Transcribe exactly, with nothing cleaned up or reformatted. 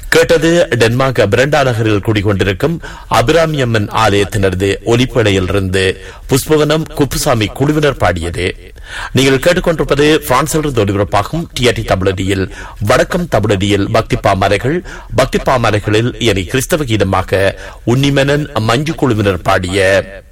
கேட்டது டென்மார்க் பிரண்டா நகரில் குடிக்கொண்டிருக்கும் அபிராமியம்மன் ஆலயத்தினரது ஒலிப்படையிலிருந்து புஷ்பவனம் குப்புசாமி குழுவினர் பாடியது. நீங்கள் கேட்டுக்கொண்டிருப்பது பிரான்சிலிருந்து ஒலிபரப்பாகும் டிஆர்டி தமிழடியில் வடக்கம் தமிழடியில் பக்தி பாமாலைகள். பக்தி பாமாலைகளில் இனி கிறிஸ்தவ கீதமாக உன்னிமனன் மஞ்சு குழுவினர் பாடிய